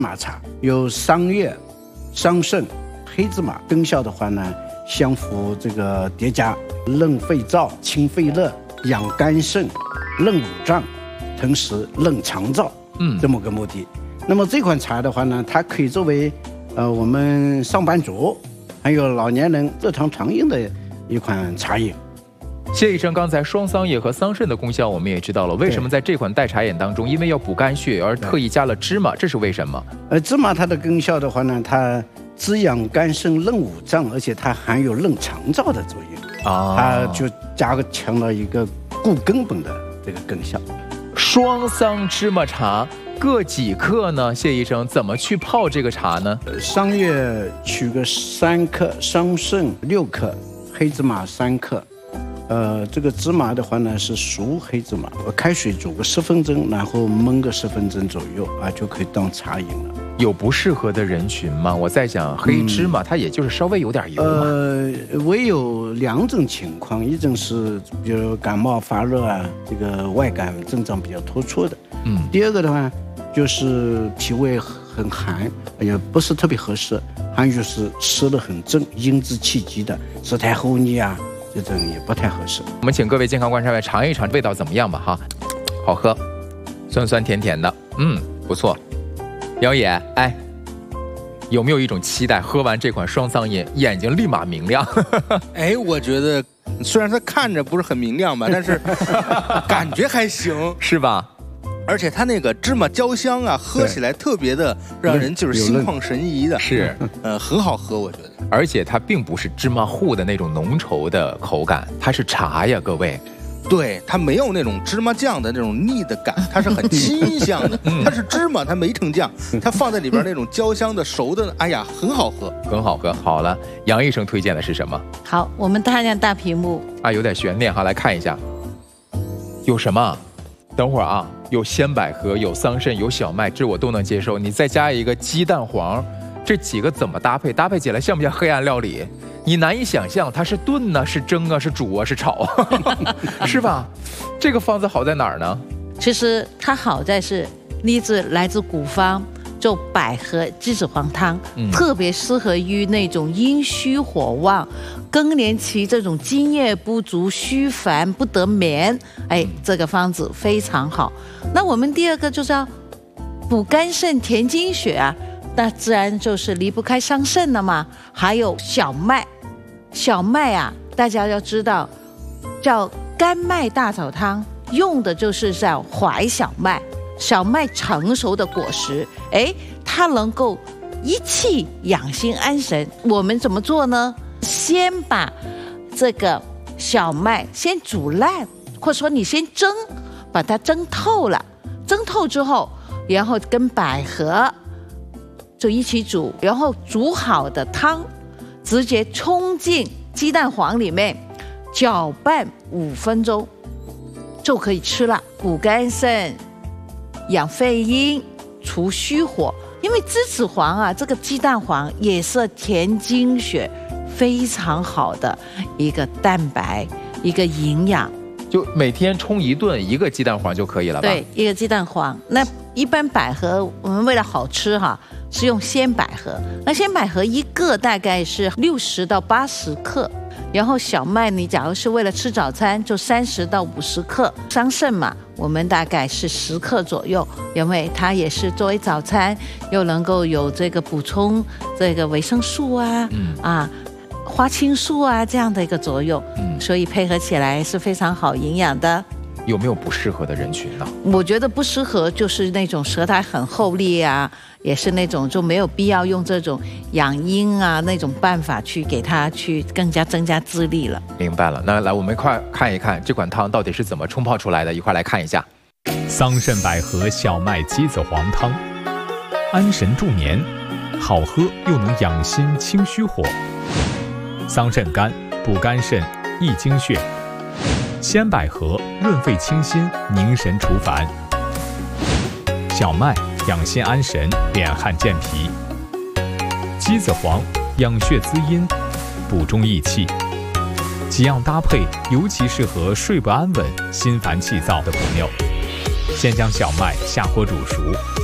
麻茶，有桑叶、桑葚、黑芝麻，功效的话呢，相辅这个叠加，润肺燥、清肺热、养肝肾、润五脏，同时润肠燥，这么个目的。那么这款茶的话呢，它可以作为我们上班族还有老年人日常常用的一款茶饮。 谢医生，刚才双桑叶和桑葚的功效我们也知道了，为什么在这款代茶饮当中，因为要补肝血而特意加了芝麻，这是为什么？ 芝麻它的功效的话呢，它滋养肝肾、润五脏，而且它含有润肠燥的作用它就加强了一个固根本的这个功效。 双桑芝麻茶各几克呢？谢医生，怎么去泡这个茶呢？ 桑叶取个3克，桑葚6克，黑芝麻3克。这个芝麻的话呢是熟黑芝麻，开水煮个10分钟，然后焖个10分钟左右就可以当茶饮了。 有不适合的人群吗？我在想，黑芝麻它也就是稍微有点油嘛。 唯有2种情况，一种是比如感冒发热这个外感症状比较突出的。第二个的话就是脾胃很寒，也不是特别合适。还有就是湿得很重，阴之气急的，舌苔厚腻这种也不太合适。 我们请各位健康观察员尝一尝味道怎么样吧哈，好喝，酸酸甜甜的，不错。杨野，有没有一种期待，喝完这款双桑叶眼睛立马明亮？ 我觉得虽然它看着不是很明亮吧，但是感觉还行， 是吧？ 而且它那个芝麻焦香喝起来特别的让人就是心旷神怡的， 是， 很好喝，我觉得。 而且它并不是芝麻糊的那种浓稠的口感，它是茶呀，各位。 对，它没有那种芝麻酱的那种腻的感，它是很清香的。它是芝麻，它没成酱，它放在里边那种焦香的熟的，很好喝， 很好喝。好了，杨医生推荐的是什么？ 好，我们看一下大屏幕有点悬念哈，来看一下，有什么？等会儿有鲜百合，有桑葚，有小麦，这我都能接受。你再加一个鸡蛋黄，这几个怎么搭配？搭配起来像不像黑暗料理？你难以想象，它是炖是蒸是煮是炒是吧？这个方子好在哪儿呢？ 其实它好在是来自古方，就百合鸡子黄汤，特别适合于那种阴虚火旺、更年期这种津液不足、虚烦不得眠，这个方子非常好。那我们第二个就是要补肝肾、填精血那自然就是离不开桑葚了嘛。还有小麦，大家要知道，叫甘麦大枣汤，用的就是叫淮小麦。小麦成熟的果实，它能够益气养心安神。我们怎么做呢？先把这个小麦先煮烂，或者说你先蒸，把它蒸透了，蒸透之后，然后跟百合就一起煮，然后煮好的汤直接冲进鸡蛋黄里面，搅拌5分钟就可以吃了，补肝肾、养肺阴、除虚火。因为栀子黄这个鸡蛋黄也是填精血非常好的一个蛋白，一个营养。 就每天冲一顿1个鸡蛋黄就可以了吧？ 对，1个鸡蛋黄。那一般百合我们为了好吃是用鲜百合，那鲜百合1个大概是60到80克。然后小麦你假如是为了吃早餐，就30到50克。桑葚嘛，我们大概是10克左右，因为它也是作为早餐，又能够有这个补充这个维生素花青素这样的一个作用，所以配合起来是非常好营养的。 有没有不适合的人群呢？ 我觉得不适合就是那种舌苔很厚腻也是那种就没有必要用这种养阴那种办法去给它去更加增加滋力了。 明白了，那来我们快看一看这款汤到底是怎么冲泡出来的，一块来看一下。 桑葚百合小麦鸡子黄汤，安神助眠，好喝又能养心清虚火。桑葚干补肝肾益精血，鲜百合润肺清心凝神除烦，小麦养心安神敛汗健脾，鸡子黄养血滋阴补中益气。几样搭配尤其适合睡不安稳、心烦气躁的朋友。先将小麦下锅煮熟，